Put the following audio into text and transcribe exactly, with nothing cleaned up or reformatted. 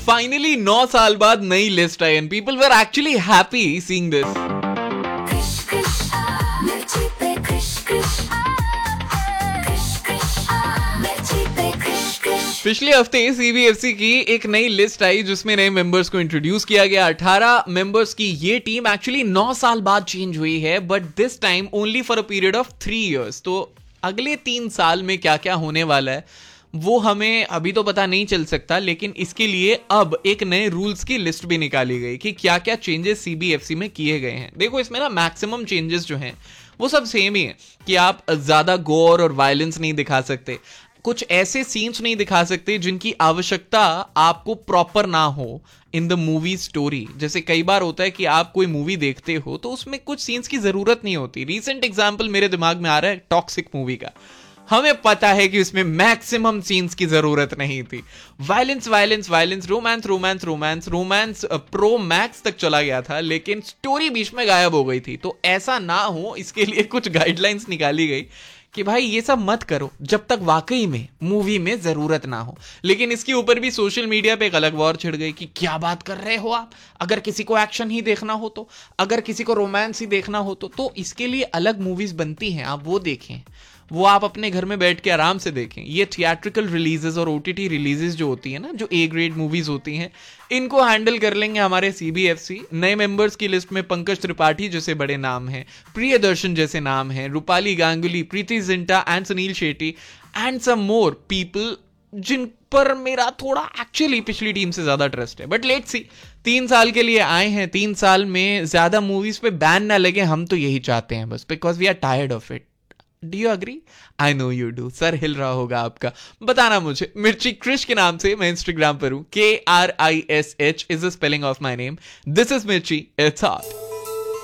Finally नौ साल बाद नई list I and people were actually happy seeing this. पिछले हफ्ते सीबीएफसी की एक नई लिस्ट आई जिसमें नए मेंबर्स को इंट्रोड्यूस किया गया। अठारह मेंबर्स की ये टीम एक्चुअली नौ साल बाद चेंज हुई है, but this time only for a period of three years. तो अगले तीन साल में क्या क्या होने वाला है वो हमें अभी तो पता नहीं चल सकता, लेकिन इसके लिए अब एक नए रूल्स की लिस्ट भी निकाली गई कि क्या क्या चेंजेस सीबीएफसी में किए गए हैं। देखो, इसमें ना मैक्सिमम चेंजेस जो हैं वो सब सेम ही है कि आप ज्यादा गोर और वायलेंस नहीं दिखा सकते, कुछ ऐसे सीन्स नहीं दिखा सकते जिनकी आवश्यकता आपको प्रॉपर ना हो इन द मूवी स्टोरी। जैसे कई बार होता है कि आप कोई मूवी देखते हो तो उसमें कुछ सीन्स की जरूरत नहीं होती। रीसेंट एग्जांपल मेरे दिमाग में आ रहा है टॉक्सिक मूवी का। हमें पता है कि उसमें मैक्सिमम सीन्स की जरूरत नहीं थी। Violence violence violence, romance romance romance romance pro max तक चला गया था, लेकिन स्टोरी बीच में गायब हो गई थी। तो ऐसा ना हो इसके लिए कुछ गाइडलाइंस निकाली गई कि भाई ये सब मत करो जब तक वाकई में मूवी में जरूरत ना हो। लेकिन इसके ऊपर भी सोशल मीडिया पे एक अलग वॉर छिड़ गई कि क्या बात कर रहे हो आप, अगर किसी को एक्शन ही देखना हो तो, अगर किसी को रोमांस ही देखना हो तो, तो इसके लिए अलग मूवीज बनती हैं, आप वो देखें, वो आप अपने घर में बैठ के आराम से देखें। ये थिएट्रिकल रिलीजेस और ओटीटी रिलीजेस जो होती है ना, जो ए ग्रेड मूवीज होती हैं, इनको हैंडल कर लेंगे हमारे सीबीएफसी। नए मेंबर्स की लिस्ट में पंकज त्रिपाठी जैसे बड़े नाम हैं, प्रियदर्शन जैसे नाम हैं, Rupali Ganguly, Preity Zinta and Sunil Shetty and some more people जिन पर मेरा थोड़ा एक्चुअली पिछली टीम से ज्यादा ट्रस्ट है। बट लेट्स सी, तीन साल के लिए आए हैं, तीन साल में ज्यादा मूवीज पे बैन ना लगे, हम तो यही चाहते हैं बस, because we are tired of it. Do you agree? I know you do. Sir हिल रहा होगा आपका। बताना मुझे। मिर्ची क्रिश के नाम से मैं इंस्टाग्राम पर हूं। के are I S H is the spelling of my name. This is मिर्ची, इट्स हॉट।